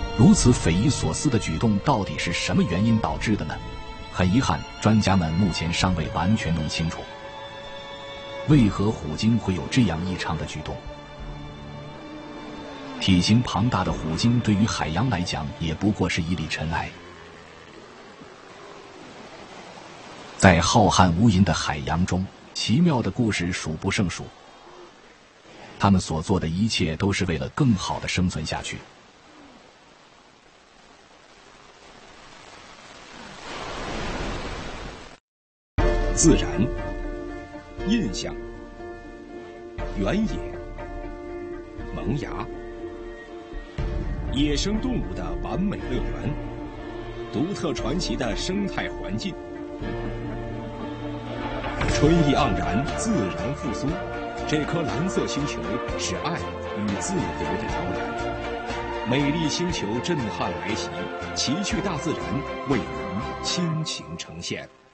如此匪夷所思的举动到底是什么原因导致的呢？很遗憾，专家们目前尚未完全弄清楚，为何虎鲸会有这样异常的举动。体型庞大的虎鲸对于海洋来讲也不过是一粒尘埃。在浩瀚无垠的海洋中，奇妙的故事数不胜数。他们所做的一切都是为了更好地生存下去。 自然、印象、原野、萌芽、野生动物的完美乐园，独特传奇的生态环境，春意盎然，自然复苏。这颗蓝色星球是爱与自由的摇篮，美丽星球震撼来袭，奇趣大自然为您倾情呈现。